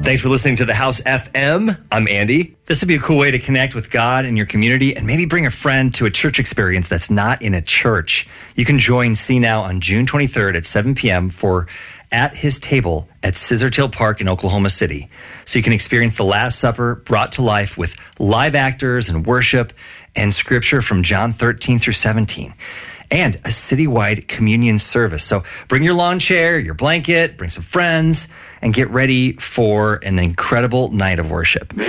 Thanks for listening to The House FM. I'm Andy. This would be a cool way to connect with God and your community and maybe bring a friend to a church experience that's not in a church. You can join See Now on June 23rd at 7 p.m. for At His Table at Scissortail Park in Oklahoma City. So you can experience the Last Supper brought to life with live actors and worship and scripture from John 13 through 17. And a citywide communion service. So bring your lawn chair, your blanket, bring some friends, and get ready for an incredible night of worship.